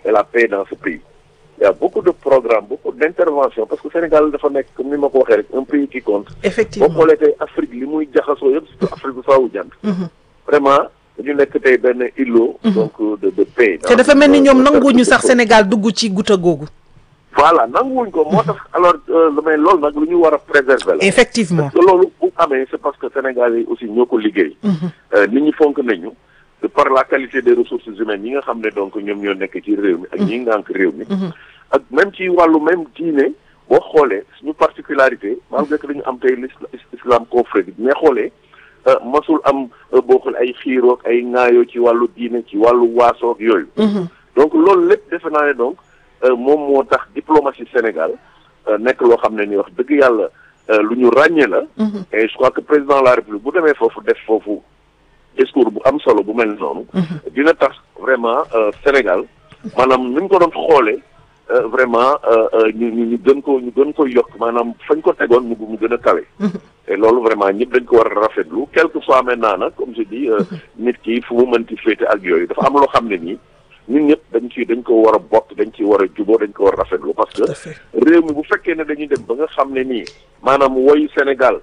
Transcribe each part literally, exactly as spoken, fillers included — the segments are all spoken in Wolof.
et la paix dans ce pays. Il y a beaucoup de programmes, beaucoup d'interventions, parce que Sénégal dafa nekk comme ni ma ko waxee rek un pays qui compte. effectivement boo xoolee tey Afrique li muy jaxasoo yëpp surtout Afrique bu soowu jant. vraiment dañu nekk tey benn îlot. donc de de paix. te dafa mel ni ñoom nanguwuñu sax Sénégal dugg ci guta googu. voilà nanguwuñ ko moo tax alors lu may loolu nag lu ñu war a préserver la. effectivement parce que loolu bu amee c'est parce que Sénégal yi aussi ñoo ko liggéey. nit ñi fonk nañu. de par la qualité des ressources humaines yi nga xam ne donc ñoom ñoo nekk ci réew mi ak ñi ngànk réew mi. ak même ci wàllu même diine boo xoolee suñu particularité malgré que dañu am tey l'islam confrérie mais xoolee masul am boo xool ay xiiroog ay ŋaayoo ci wàllu diine ci wàllu waasoog yooyu. donc loolu lépp defe naa ne donc moom moo tax diplomatie Sénégal nekk loo xam ne ni wax dëgg yàlla lu ñu ràññee la. et je crois que président de la République bu demee foofu def foofu. discours bu am solo bu mel noonu. dina tax vraiment Sénégal maanaam ni ñu ko doon xoolee vraiment ñu ñu ñu gën ko ñu gën ko yokk maanaam fañ ko tegoon mu mu gën a kawe. te loolu vraiment ñëpp dañ ko war a rafetlu quel que soit maintenant nag comme je dis nit ki fu mu mënti féete ak yooyu dafa am loo xam ne nii ñun ñëpp dañ ci dañ ko war a bokk dañ ci war a juboo dañ ko war a rafetlu parce que réew mi bu fekkee ne dañuy dem ba nga xam ne nii maanaam woyu Sénégal.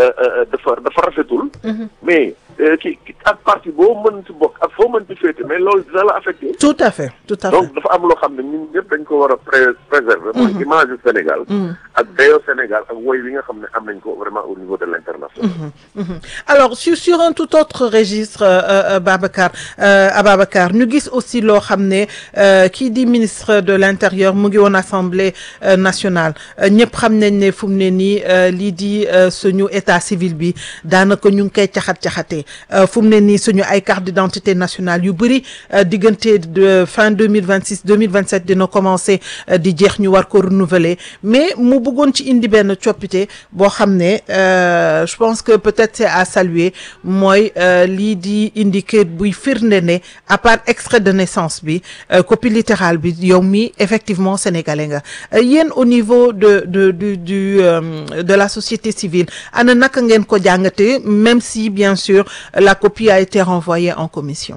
dafa dafa rafetul. mais ki ak parti boo mën ci bokk ak foo mën ci féete mais loolu dina la affecté. tout à fait tout à fait donc dafa am loo xam ne ñun ñëpp dañ ko war a pré préserver. mooy image du Sénégal. ak dayoo Sénégal ak woy wi nga xam ne am nañ ko vraiment au niveau de l'international. alors sur sur un tout autre registre euh, Babacar euh, Ababacar ñu gis aussi loo xam ne kii di ministre de l'intérieur mu ngi woon assemblée euh, nationale ñëpp xam nañ ne fu mu ne nii lii di suñu état civil bi daanaka ñu ngi koy caxat caxatee fu mu ne nii suñu ay carte d'identité nationale yu bëri diggante de fin deux mille vingt-six deux mille vingt-sept dina commencer di jeex ñu war ko renouveler mais mu bëggoon ci indi benn coppite boo xam ne je pense que peut-être c'est à saluer mooy lii di indiquer buy firnde ne à part extrait de naissance bi copie littérale bi yow mi effectivement sénégalais nga yéen au niveau de de du du de la société civile ana naka ngeen ko jàngate même si bien sûr la copie a été renvoyée en commission.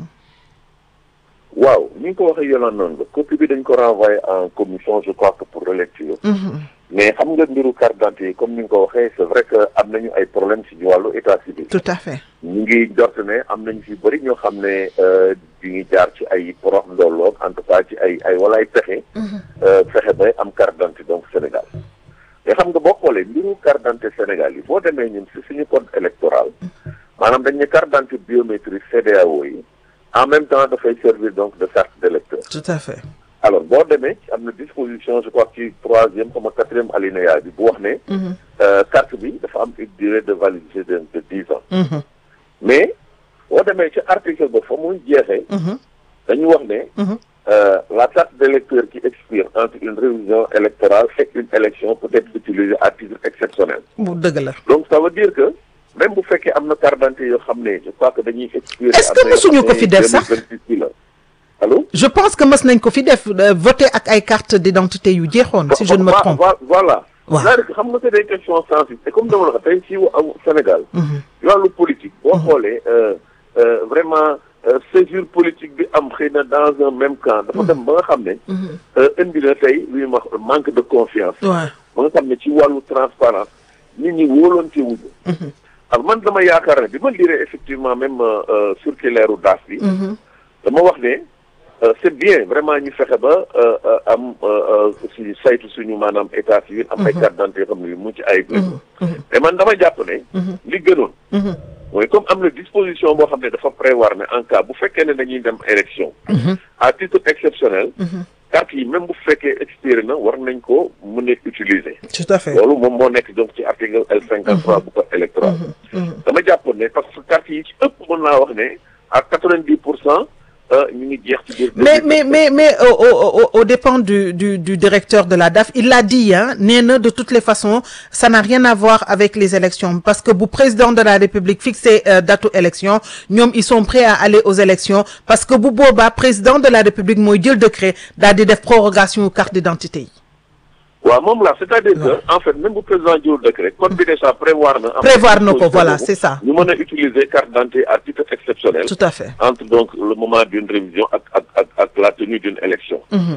waaw ni nga ko waxee yoon noonu la copie bi dañ ko renvoyé en commission je crois que pour relecture. mais xam nga mbiru carte d'identité yi comme ni nga ko waxee c'est vrai que am nañu ay problèmes ci wàllu état civil. tout à fait. ñu ngi jort ne am nañu fi bëri ñoo xam ne di ngi jaar ci ay porox ndolloog en tout cas ci ay ay wala ay pexe. fexe ba am carte d'identité donc Sénégal. mais xam nga boo xoolee mbiru carte d'identité Sénégal yi boo demee ñun ci suñu code électoral maanaam dañ ne carte d'identité biométrique C D A O yi en même temps dafay servir donc de carte d'électeur. tout à fait. alors boo demee am na disposition je crois ci troisième comme quatrième alinéa bi bu wax ne. carte bi dafa am une durée de validité de de dix ans. mais boo demee ci article ba fa muy jeexee. dañu wax ne. Euh, la carte d'électeur qui expire entre une révision électorale et une élection peut être utilisée à titre exceptionnel. dëgg la. donc ça veut dire que même bu fekkee am na carte d'identité yoo xam ne je crois que dañuy expirer. est-ce que mësuñu ko fi def sax allô. je pense que mës nañ ko fi def voter ak ay carte d'identité yu jeexoon. si je ne me trompe. voilà. waaw c'est-à-dire que xam nga c'est des questions sensibles et comme dama la ko tey ci Sénégal. wàllu politique. boo xoolee vraiment. césure politique bi am xëy na dans un même camp dafa dem ba nga xam ne indi na tey luy wax manque de confiance ba nga xam ne ci wàllu transparence nit ñi wóoloon ci wuñu ak man dama yaakaar ne bi ma lire effectivement même circulaire u D A F bi dama wax ne c'est bien vraiment ñu fexe ba am si saytu suñu maanaam état civil am ay carte d'identité yoo xam ne yu mucc ayib mais man dama jàpp ne li gënoon mooy comme am na disposition boo xam ne dafa prévoir ne en cas bu fekkee ne dañuy dem élection à titre exceptionnel carte yi même bu fekkee expiré na war nañ ko mën a utiliser tout à fait loolu moom moo nekk donc ci article L cinquante-trois bu code électoral dama jàppoon ne parce que carte yi ci ëpp mën naa wax ne à quatre-vingt-dix pour cent ñu ngi jeex ci biir. mais mais mais mais au au au dépend du du du directeur de la D A F il l'a dit hein nee na de toutes les façons ça n'a rien à voir avec les élections parce que bu président de la République fixé datu élection ñoom ils sont prêts à aller aux élections parce que bu boobaa président de la République mooy jël décret daal di def prorogation carte d'identité yi. waaw moom la c'est-à-dire que en fait même bu président jël décret code bi déjà prévoir na. prévoir na ko voilà c'est ça. ñu mën a utiliser carte d'identité à titre exceptionnel. tout à fait entre donc le moment d'une révision ak ak ak ak la tenue d'une élection.